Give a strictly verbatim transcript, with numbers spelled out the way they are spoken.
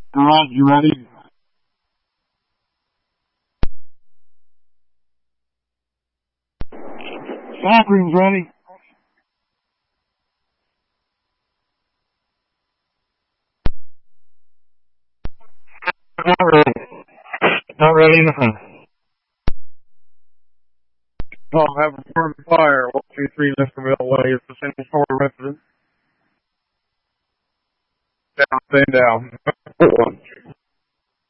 Alright, you ready? Bathroom's ready. Not ready. Not ready enough. Oh, have a firm fire. one two three Listerville Way is the single story residence. Down, stay down.